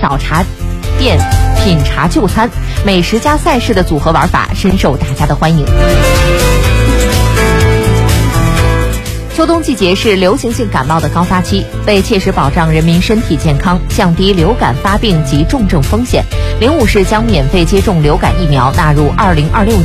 倒茶店品茶就餐，美食加赛事的组合玩法深受大家的欢迎。秋冬季节是流行性感冒的高发期，为切实保障人民身体健康，降低流感发病及重症风险，灵武市将免费接种流感疫苗纳入2026